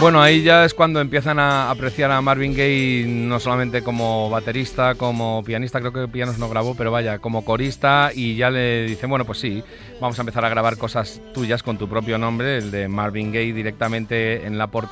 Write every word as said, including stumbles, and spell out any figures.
Bueno, ahí ya es cuando empiezan a apreciar a Marvin Gaye no solamente como baterista, como pianista, creo que pianos no grabó, pero vaya, como corista, y ya le dicen, bueno, pues sí, vamos a empezar a grabar cosas tuyas con tu propio nombre, el de Marvin Gaye directamente en la portada.